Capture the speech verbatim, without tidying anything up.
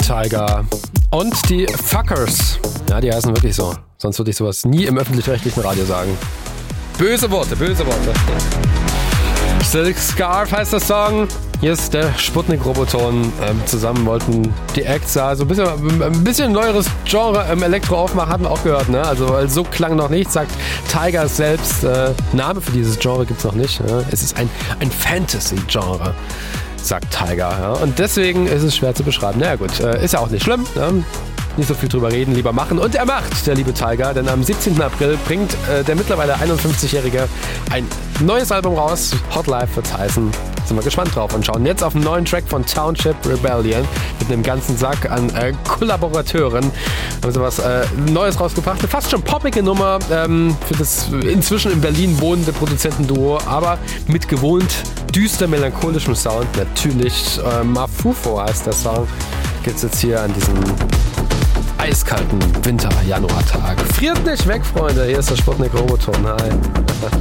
Tiger und die Fuckers. Ja, die heißen wirklich so. Sonst würde ich sowas nie im öffentlich-rechtlichen Radio sagen. Böse Worte, böse Worte. Silk Scarf heißt der Song. Hier ist der Sputnik-Roboton. Ähm, zusammen wollten die Acts ja so ein bisschen, ein bisschen neueres Genre im Elektro aufmachen, hatten wir auch gehört, ne? Also weil so klang noch nicht, sagt Tiger selbst. Äh, Name für dieses Genre gibt's noch nicht. Ja? Es ist ein, ein Fantasy-Genre, sagt Tiger. Ja? Und deswegen ist es schwer zu beschreiben. Naja gut, äh, ist ja auch nicht schlimm. Ne? Nicht so viel drüber reden, lieber machen. Und er macht, der liebe Tiger, denn am siebzehnten April bringt äh, der mittlerweile einundfünfzigjährige ein neues Album raus. Hot Life wird's heißen. Sind wir gespannt drauf und schauen jetzt auf einen neuen Track von Township Rebellion mit einem ganzen Sack an äh, Kollaborateuren. Haben sie was äh, Neues rausgebracht. Eine fast schon poppige Nummer ähm, für das inzwischen in Berlin wohnende Produzentenduo, aber mit gewohnt düster melancholischem Sound. Natürlich äh, Mafufo heißt der Song. Geht's jetzt hier an diesem eiskalten Winter-Januar-Tag. Friert nicht weg, Freunde. Hier ist der Sputnik-Roboton. Hi.